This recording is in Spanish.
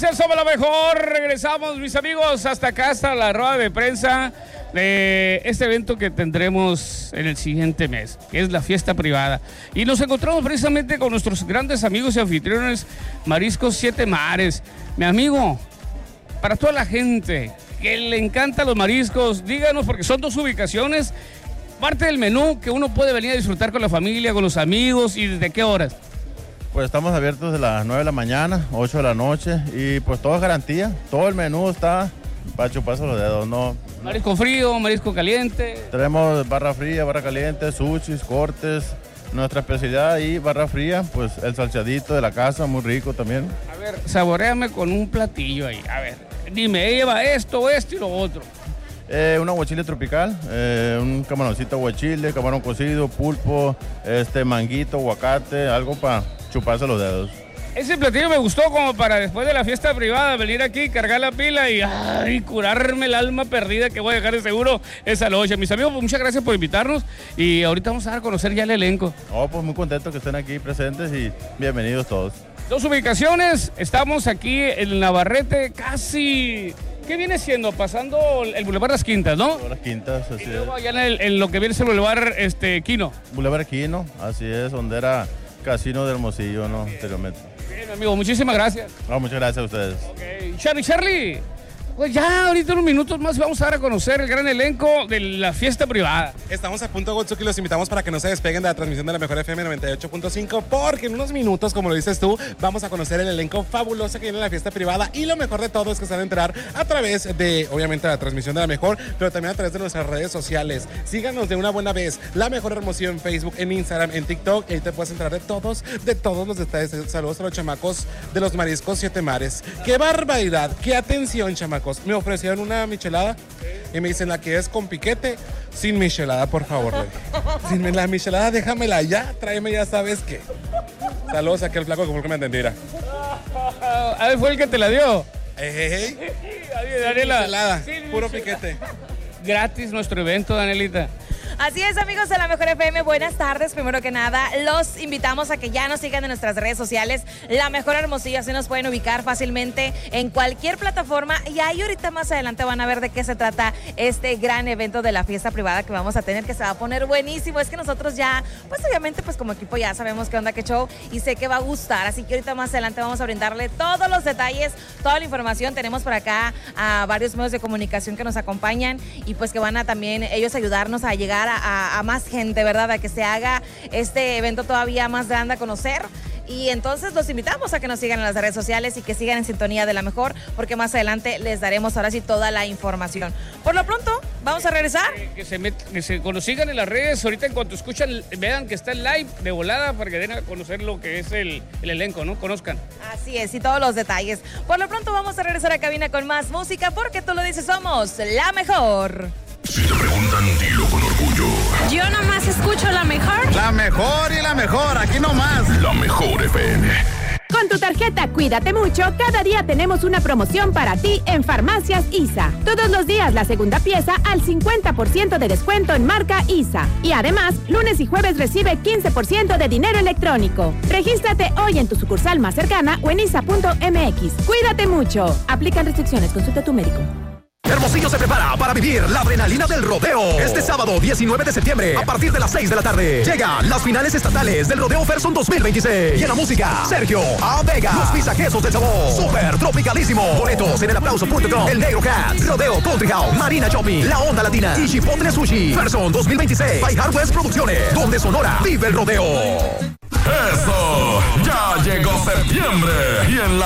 gracias, somos la mejor. Regresamos, mis amigos, hasta acá, hasta la rueda de prensa de este evento que tendremos en el siguiente mes, que es la fiesta privada. Y nos encontramos precisamente con nuestros grandes amigos y anfitriones Mariscos Siete Mares. Mi amigo, para toda la gente que le encantan los mariscos, díganos, porque son 2 ubicaciones, parte del menú que uno puede venir a disfrutar con la familia, con los amigos, y ¿desde qué horas? Pues estamos abiertos de las 9 de la mañana, 8 de la noche, y pues todo es garantía, todo el menú está para chuparse los dedos, ¿no? Marisco frío, marisco caliente. Tenemos barra fría, barra caliente, sushis, cortes, nuestra especialidad y barra fría, pues el salteadito de la casa, muy rico también. A ver, saboréame con un platillo ahí, a ver, dime, lleva esto y lo otro. Un aguachile tropical, un camaroncito aguachile, camarón cocido, pulpo, manguito, aguacate, algo para chuparse los dedos. Ese platillo me gustó como para después de la fiesta privada venir aquí, cargar la pila y curarme el alma perdida que voy a dejar de seguro esa noche. Mis amigos, muchas gracias por invitarnos y ahorita vamos a dar a conocer ya el elenco. Pues muy contento que estén aquí presentes y bienvenidos todos. 2 ubicaciones, estamos aquí en Navarrete, casi... ¿Qué viene siendo? Pasando el Boulevard Las Quintas, ¿no? Las Quintas, así y luego es. allá en lo que viene es el Boulevard Quino. Boulevard Quino, así es, donde era Casino de Hermosillo, ¿no? Anteriormente. Bien, amigo, muchísimas gracias. Muchas gracias a ustedes. Ok, Charlie, pues ya ahorita unos minutos más vamos a dar a conocer el gran elenco de la fiesta privada. Estamos a punto, Gotsuki, los invitamos para que no se despeguen de la transmisión de la Mejor FM 98.5, porque en unos minutos, como lo dices tú, vamos a conocer el elenco fabuloso que viene en la fiesta privada, y lo mejor de todo es que se van a enterar a través de, obviamente, la transmisión de la Mejor, pero también a través de nuestras redes sociales. Síganos de una buena vez, La Mejor Hermosillo en Facebook, en Instagram, en TikTok, y ahí te puedes enterar de todos los detalles. Saludos a los chamacos de los Mariscos Siete Mares. ¡Qué barbaridad! ¡Qué atención, chamacos! Me ofrecieron una michelada y me dicen, la que es con piquete, sin michelada, por favor. Sin la michelada, déjamela ya, tráeme ya sabes qué. Saludos a aquel flaco que fue el que me entendiera. A ver, fue el que te la dio. Daniela. Michelada, puro piquete. Gratis nuestro evento, Danielita. Así es, amigos de la Mejor FM, buenas tardes. Primero que nada, los invitamos a que ya nos sigan en nuestras redes sociales, La Mejor Hermosillo, así nos pueden ubicar fácilmente en cualquier plataforma, y ahí ahorita más adelante van a ver de qué se trata este gran evento de la fiesta privada que vamos a tener, que se va a poner buenísimo. Es que nosotros ya, pues obviamente, pues como equipo ya sabemos qué onda, qué show, y sé que va a gustar, así que ahorita más adelante vamos a brindarle todos los detalles, toda la información. Tenemos por acá a varios medios de comunicación que nos acompañan y pues que van a también ellos ayudarnos a llegar a más gente, ¿verdad? A que se haga este evento todavía más grande a conocer. Y entonces los invitamos a que nos sigan en las redes sociales y que sigan en sintonía de La Mejor, porque más adelante les daremos ahora sí toda la información. Por lo pronto, vamos a regresar. Cuando sigan en las redes, ahorita en cuanto escuchan, vean que está el live de volada para que den a conocer lo que es el elenco, ¿no? Conozcan. Así es, y todos los detalles. Por lo pronto vamos a regresar a cabina con más música, porque tú lo dices, somos La Mejor. Si te preguntan, dilo con orgullo. Yo nomás escucho La Mejor. La mejor y la mejor, aquí nomás. La Mejor FM. Con tu tarjeta Cuídate Mucho, cada día tenemos una promoción para ti en Farmacias ISA. Todos los días la segunda pieza al 50% de descuento en marca ISA. Y además, lunes y jueves recibe 15% de dinero electrónico. Regístrate hoy en tu sucursal más cercana o en isa.mx. Cuídate mucho. Aplican restricciones, consulta a tu médico. Hermosillo se prepara para vivir la adrenalina del rodeo. Este sábado 19 de septiembre, a partir de las 6 de la tarde, llegan las finales estatales del Rodeo Ferson 2026. Y en la música, Sergio A. Vega, los pisaquesos del sabor, Super Tropicalísimo. Boletos en elaplauso.com, El Negro Cat, Rodeo Country House, Marina Shopping, La Onda Latina y Chipotle Sushi. Ferson 2026, by Hardwest Producciones, donde Sonora vive el rodeo. Eso, ya llegó septiembre y en la